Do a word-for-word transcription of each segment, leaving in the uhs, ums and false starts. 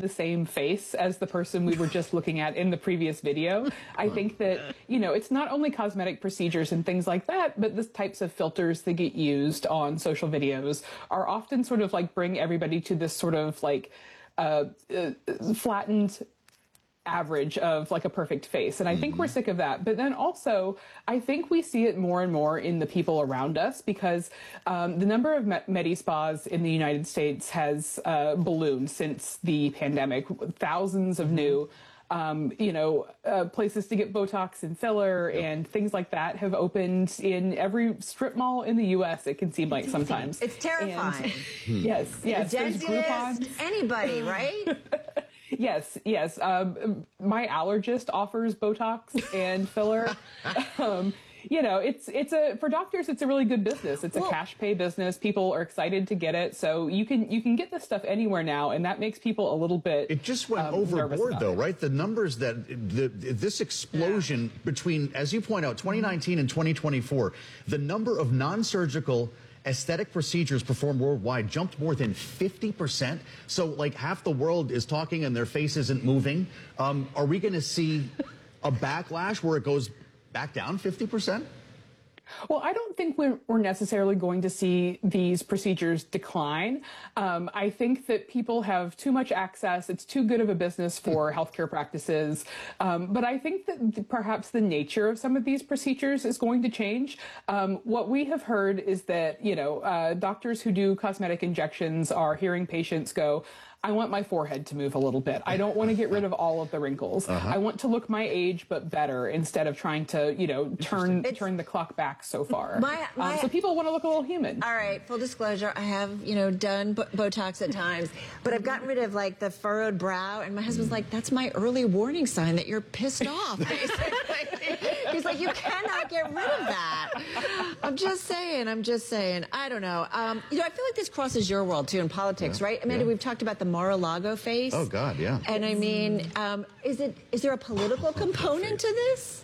the same face as the person we were just looking at in the previous video. I think that, you know, it's not only cosmetic procedures and things like that, but the types of filters that get used on social videos are often sort of like bring everybody to this sort of like uh, uh, flattened average of like a perfect face. And I think we're sick of that. But then also, I think we see it more and more in the people around us because um, the number of med spas in the United States has uh, ballooned since the pandemic. Thousands of new Um, you know, uh, places to get Botox and filler yep. and things like that have opened in every strip mall in the U S, it can seem like sometimes. It's terrifying. And, yes, yes. Dentist, anybody, right? Yes, yes. Um, my allergist offers Botox and filler. um, you know, it's it's a for doctors, it's a really good business. It's a well, cash pay business. People are excited to get it, so you can you can get this stuff anywhere now, and that makes people a little bit. It just went um, overboard, though, right? The numbers that the this explosion yeah. between, as you point out, twenty nineteen and twenty twenty-four, the number of non-surgical aesthetic procedures performed worldwide jumped more than fifty percent. So, like, half the world is talking and their face isn't moving. Um, are we going to see a backlash where it goes back down fifty percent? Well, I don't think we're, we're necessarily going to see these procedures decline. Um, I think that people have too much access. It's too good of a business for healthcare practices. Um, but I think that perhaps the nature of some of these procedures is going to change. Um, what we have heard is that, you know, uh, doctors who do cosmetic injections are hearing patients go, I want my forehead to move a little bit. I don't want to get rid of all of the wrinkles. Uh-huh. I want to look my age, but better, instead of trying to, you know, turn it's, turn the clock back so far. My, my, um, so people want to look a little human. All right, full disclosure, I have, you know, done Botox at times, but I've gotten rid of, like, the furrowed brow, and my husband's like, that's my early warning sign that you're pissed off. He's like, you cannot get rid of that. I'm just saying, I'm just saying. I don't know. Um, you know, I feel like this crosses your world, too, in politics, yeah. right? Amanda, yeah. we've talked about the Mar-a-Lago face. Oh, God, yeah. And I mean, um, is it is there a political component to this?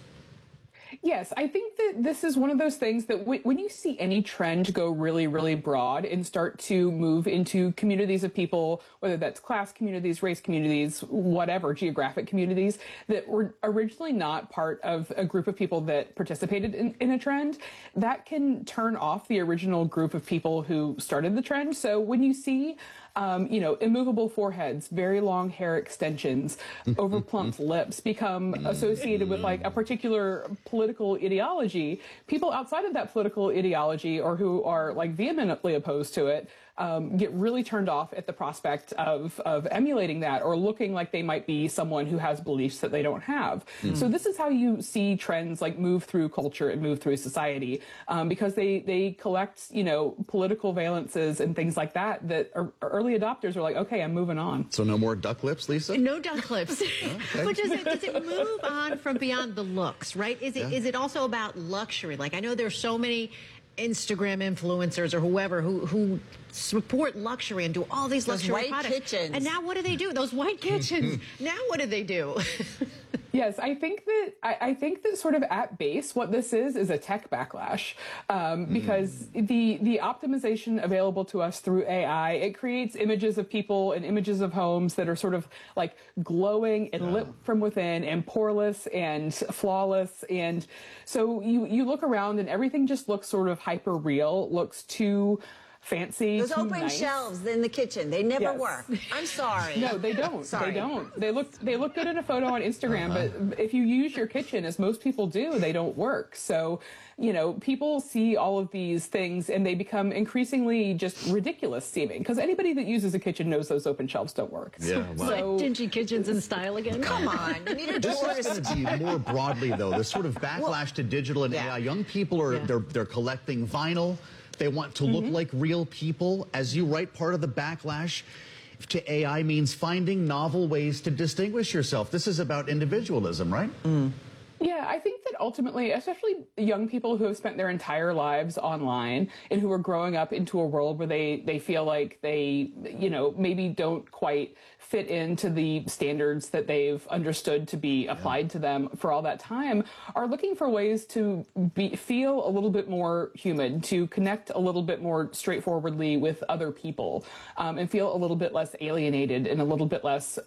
Yes, I think that this is one of those things that w when you see any trend go really, really broad and start to move into communities of people, whether that's class communities, race communities, whatever, geographic communities, that were originally not part of a group of people that participated in, in a trend, that can turn off the original group of people who started the trend. So when you see Um, you know, immovable foreheads, very long hair extensions, overplumped lips become associated with like a particular political ideology. People outside of that political ideology or who are like vehemently opposed to it um, get really turned off at the prospect of, of emulating that or looking like they might be someone who has beliefs that they don't have. Mm. So this is how you see trends like move through culture and move through society um, because they, they collect, you know, political valences and things like that that are, are early adopters are like, okay, I'm moving on. So no more duck lips, Lisa? No duck lips. Okay. But does it, does it move on from beyond the looks, right? Is it, yeah. is it also about luxury? Like, I know there's so many Instagram influencers or whoever who, who support luxury and do all these Those luxury white products. kitchens. And now what do they do? Those white kitchens. Now what do they do? Yes, I think that I, I think that sort of at base, what this is is a tech backlash, um, because mm. the the optimization available to us through A I, it creates images of people and images of homes that are sort of like glowing and lit from within and poreless and flawless, and so you you look around and everything just looks sort of hyper real, looks too fancy. Those too open nice. shelves in the kitchen, they never yes. work. I'm sorry. No, they don't. Sorry. They don't. They look they look good in a photo on Instagram, uh-huh. but if you use your kitchen, as most people do, they don't work. So, you know, people see all of these things and they become increasingly just ridiculous seeming, because anybody that uses a kitchen knows those open shelves don't work. Yeah, wow. So, like dingy kitchens in style again. Come on, you need a This tourist. is going to be more broadly, though, this sort of backlash well, to digital and yeah. A I. Young people are yeah. they're they're collecting vinyl. They want to look mm-hmm. like real people. As you write, part of the backlash to A I means finding novel ways to distinguish yourself. This is about individualism, right? Mm. Yeah, I think that ultimately, especially young people who have spent their entire lives online and who are growing up into a world where they, they feel like they, you know, maybe don't quite fit into the standards that they've understood to be applied yeah. to them for all that time, are looking for ways to be, feel a little bit more human, to connect a little bit more straightforwardly with other people, um, and feel a little bit less alienated and a little bit less